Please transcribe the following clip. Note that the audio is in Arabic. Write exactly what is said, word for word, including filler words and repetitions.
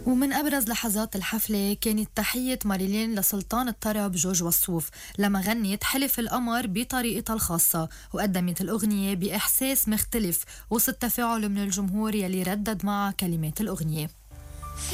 ومن أبرز لحظات الحفلة كانت تحية ماريلين لسلطان الطرب جورج وسوف لما غنت حلف القمر بطريقتها الخاصة، وقدمت الأغنية بإحساس مختلف وسط تفاعل من الجمهور يلي ردد معها كلمات الأغنية.